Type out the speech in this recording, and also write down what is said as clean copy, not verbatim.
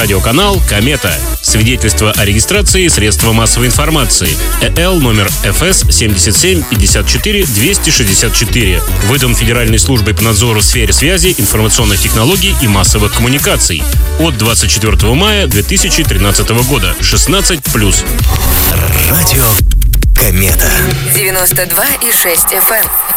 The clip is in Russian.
Радиоканал «Комета». Свидетельство о регистрации средства массовой информации. ЭЛ номер ФС 77 54 264. Выдан Федеральной службой по надзору в сфере связи, информационных технологий и массовых коммуникаций. От 24 мая 2013 года. 16+. Радио «Комета». 92,6 FM.